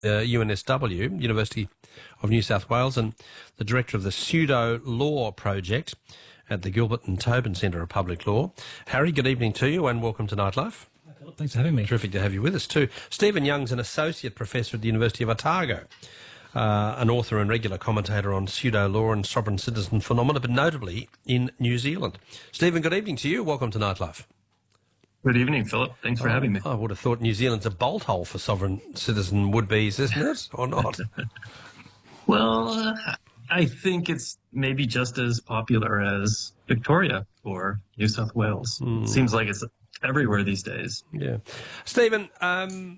UNSW, University of New South Wales, and the director of the Pseudo Law Project at the Gilbert and Tobin Centre of Public Law. Harry, good evening to you and welcome to Nightlife. Thanks for having me. Terrific to have you with us too. Stephen Young's an associate professor at the University of Otago, an author and regular commentator on pseudo law and sovereign citizen phenomena, but notably in New Zealand. Stephen, good evening to you. Welcome to Nightlife. Good evening, Philip. Thanks for having me. I would have thought New Zealand's a bolt hole for sovereign citizen would-bes, isn't it, or not? Well, I think it's maybe just as popular as Victoria or New South Wales. Seems like it's everywhere these days. Yeah. Stephen, and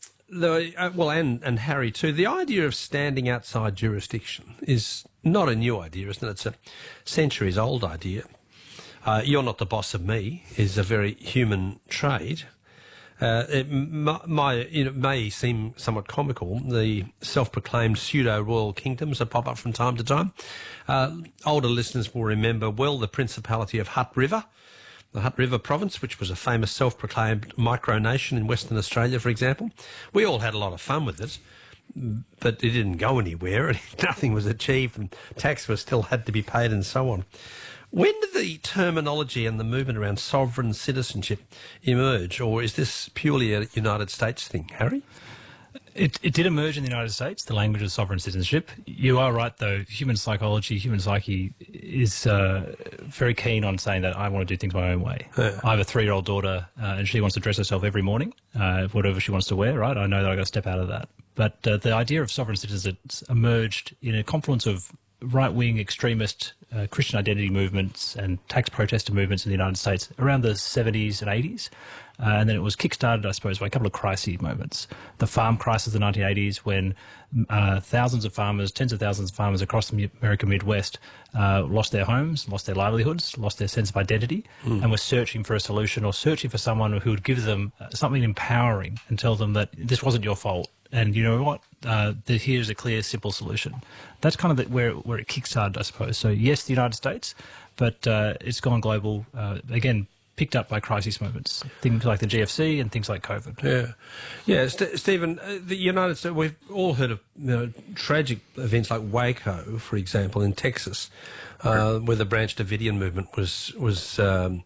Harry too, the idea of standing outside jurisdiction is not a new idea, isn't it? It's a centuries-old idea. You're not the boss of me is a very human trait. It may seem somewhat comical, the self-proclaimed pseudo-royal kingdoms that pop up from time to time. Older listeners will remember well the Principality of Hutt River, the Hutt River province, which was a famous self-proclaimed micronation in Western Australia, for example. We all had a lot of fun with it, but it didn't go anywhere and nothing was achieved and tax was still had to be paid and so on. When did the terminology and the movement around sovereign citizenship emerge, or is this purely a United States thing, Harry? It did emerge in the United States, the language of sovereign citizenship. You are right, though. Human psychology, human psyche is very keen on saying that I want to do things my own way. Yeah. I have a 3-year-old daughter, and she wants to dress herself every morning, whatever she wants to wear, right? I know that I've got to step out of that. But the idea of sovereign citizens emerged in a confluence of right-wing extremist Christian identity movements and tax protester movements in the United States around the 70s and 80s. And then it was kick-started, I suppose, by a couple of crisis moments. The farm crisis of the 1980s when thousands of farmers, tens of thousands of farmers across the American Midwest lost their homes, lost their livelihoods, lost their sense of identity, and were searching for a solution or searching for someone who would give them something empowering and tell them that this wasn't your fault. And you know what? Here's a clear, simple solution. That's kind of where it kickstarted, I suppose. So yes, the United States, but it's gone global. Again, picked up by crisis moments, things like the GFC and things like COVID. Yeah. Stephen, the United States. We've all heard of tragic events like Waco, for example, in Texas, where the Branch Davidian movement was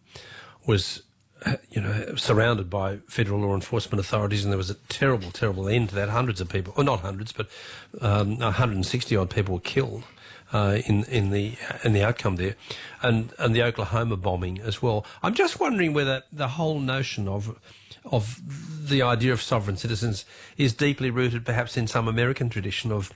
surrounded by federal law enforcement authorities, and there was a terrible, terrible end to that. Hundreds of people, or not hundreds, but 160 odd people were killed in the outcome there, and the Oklahoma bombing as well. I'm just wondering whether the whole notion of the idea of sovereign citizens is deeply rooted, perhaps, in some American tradition of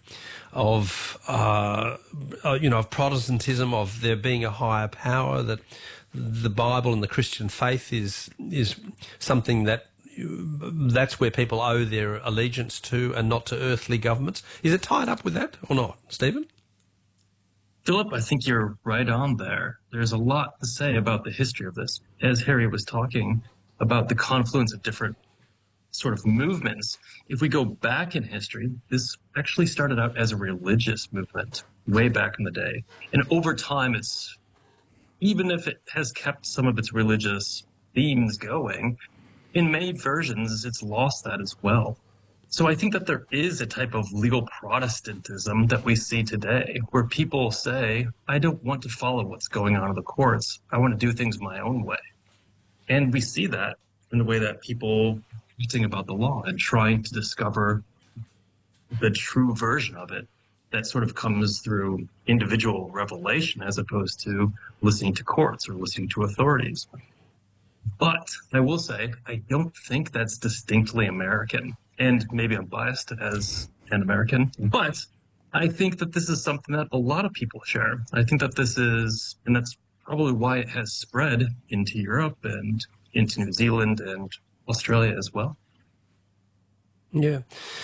Protestantism, of there being a higher power, that the Bible and the Christian faith is something that's where people owe their allegiance to and not to earthly governments. Is it tied up with that or not, Stephen? Philip, I think you're right on there. There's a lot to say about the history of this. As Harry was talking about the confluence of different sort of movements, if we go back in history, this actually started out as a religious movement way back in the day. And over time, even if it has kept some of its religious themes going, in many versions, it's lost that as well. So I think that there is a type of legal Protestantism that we see today, where people say, I don't want to follow what's going on in the courts. I want to do things my own way. And we see that in the way that people think about the law and trying to discover the true version of it that sort of comes through individual revelation as opposed to listening to courts or listening to authorities. But I will say, I don't think that's distinctly American. And maybe I'm biased as an American, but I think that this is something that a lot of people share. I think that and that's probably why it has spread into Europe and into New Zealand and Australia as well. Yeah.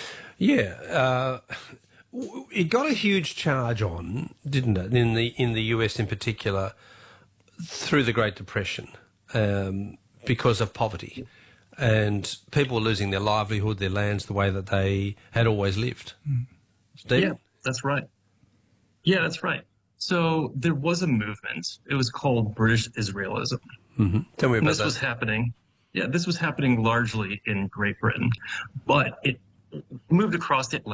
It got a huge charge on, didn't it, in the US in particular, through the Great Depression, because of poverty. And people were losing their livelihood, their lands, the way that they had always lived. Steve? Yeah, that's right. So there was a movement. It was called British Israelism. Mm-hmm. Tell me about this was happening largely in Great Britain, but it moved across the Atlantic.